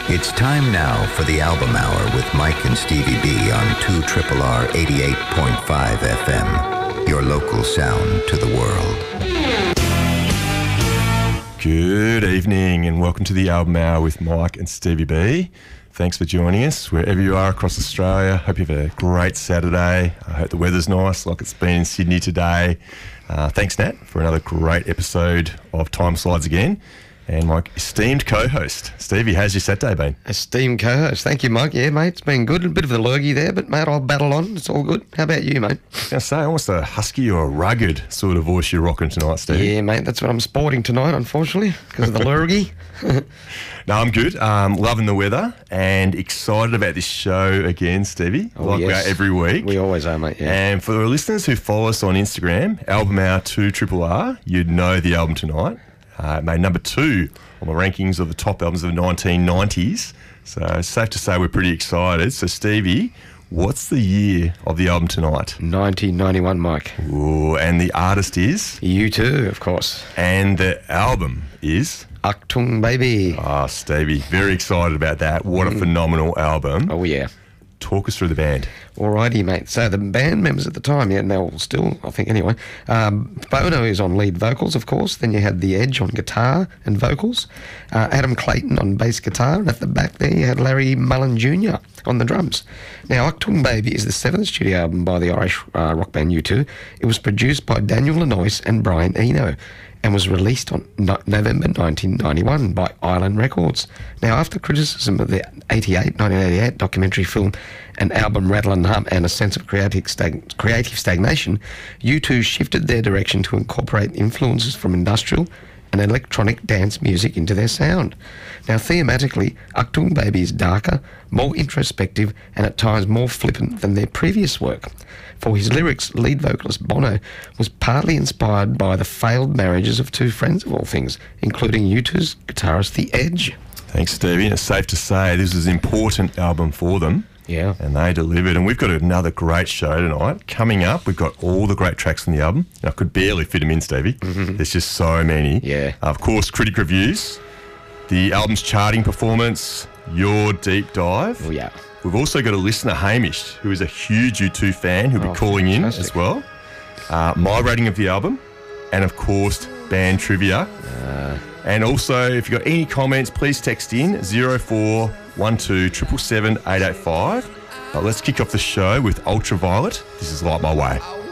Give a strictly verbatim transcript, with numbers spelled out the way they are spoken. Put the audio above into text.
It's time now for the Album Hour with Mike and Stevie B on two R R R eighty-eight point five F M. Your local sound to the world. Good evening and welcome to the Album Hour with Mike and Stevie B. Thanks for joining us wherever you are across Australia. Hope you have a great Saturday. I hope the weather's nice like it's been in Sydney today. Uh, thanks, Nat, for another great episode of Time Slides Again. And my esteemed co-host, Stevie, how's your Saturday been? Esteemed co-host. Thank you, Mike. Yeah, mate, it's been good. A bit of a lurgy there, but, mate, I'll battle on. It's all good. How about you, mate? I was going to say, almost a husky or a rugged sort of voice you're rocking tonight, Stevie. Yeah, mate, that's what I'm sporting tonight, unfortunately, because of the lurgy. No, I'm good. Um, loving the weather and excited about this show again, Stevie, oh, like yes. we are every week. We always are, mate, yeah. And for the listeners who follow us on Instagram, Album Hour two R R R, you'd know the album tonight. Uh, it made number two on the rankings of the top albums of the nineteen nineties. So it's safe to say we're pretty excited. So, Stevie, what's the year of the album tonight? nineteen ninety-one, Mike. Ooh, and the artist is? U two, of course. And the album is? Achtung Baby. Ah, oh, Stevie, very excited about that. What mm. a phenomenal album. Oh, yeah. Talk us through the band. Alrighty, mate. So the band members at the time, yeah, now still, I think anyway, um, Bono is on lead vocals, of course. Then you had The Edge on guitar and vocals. Uh, Adam Clayton on bass guitar. And at the back there, you had Larry Mullen Junior on the drums. Now, Achtung Baby is the seventh studio album by the Irish uh, rock band U two. It was produced by Daniel Lanois and Brian Eno, and was released on no- November nineteen ninety-one by Island Records. Now, after criticism of the eighty-eight, nineteen eighty-eight documentary film An Album Rattle and Hum and a sense of creative, stag- creative stagnation, U two shifted their direction to incorporate influences from industrial and electronic dance music into their sound. Now, thematically, Achtung Baby is darker, more introspective, and at times more flippant than their previous work. For his lyrics, lead vocalist Bono was partly inspired by the failed marriages of two friends of all things, including U two's guitarist The Edge. Thanks, Stevie. And it's safe to say this is an important album for them. Yeah. And they delivered. And we've got another great show tonight. Coming up, we've got all the great tracks from the album. And I could barely fit them in, Stevie. Mm-hmm. There's just so many. Yeah. Uh, of course, critic reviews, the album's charting performance, your deep dive. Oh, yeah. We've also got a listener, Hamish, who is a huge U two fan, who'll oh, be calling fantastic. in as well. Uh, my rating of the album. And, of course, band trivia. Uh, and also, if you've got any comments, please text in zero four one two seven seven seven eight eight five. But let's kick off the show with Ultraviolet. This is Light My Way.